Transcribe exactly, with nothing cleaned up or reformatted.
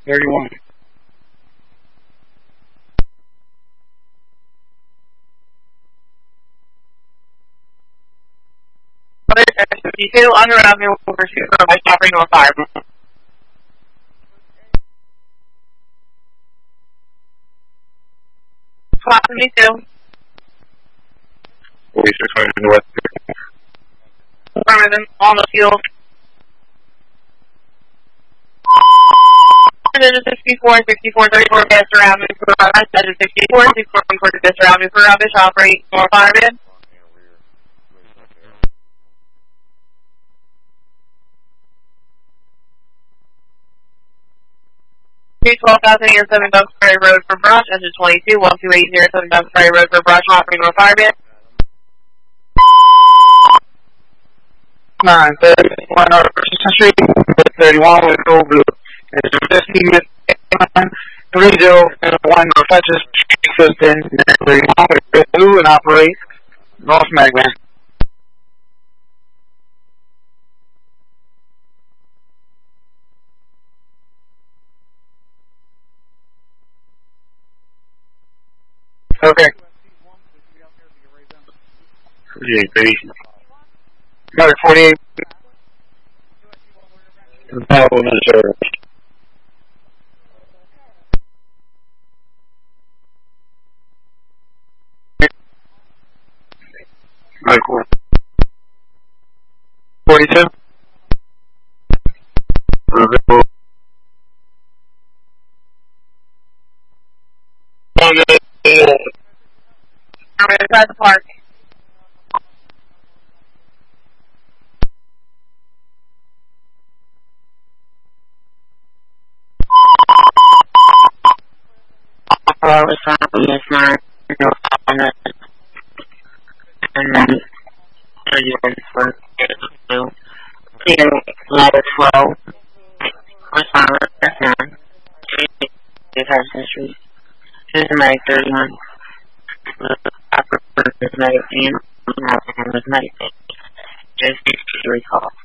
thirty-one. fifty-two, under Avenue over to by Shopping North Fire. Class seventy-two. forty-six hundred North. Affirmative, on the field. sixty-four, sixty-four, thirty-four, Bester Avenue, sixty-four, sixty-four, Bester Avenue, for Rabbit, operate, more fireman. twelve thousand eight oh seven Doug's Ferry Road for Brush, engine twenty-two, one two eight zero seven Doug's Ferry Road for Brush, offering more fireman. nine thirty-one, Street, thirty-one, with Gold Blue. It's fifteen minutes, three zero one, Fetches, fifteen, thirty-one, with Gold Blue, and operate North Magman. Okay. forty-eight, baby. Another forty-eight. No, no, sir. Michael. forty-two. Okay. I'm inside the park. Oh, it's probably it's not. And then thirty-one for two. Here, letter twelve. What's on it? That's nine. It's Hudson Street. Here's the medic thirty-one. Upper is medic ten. Medic ten. Just sixty-three calls.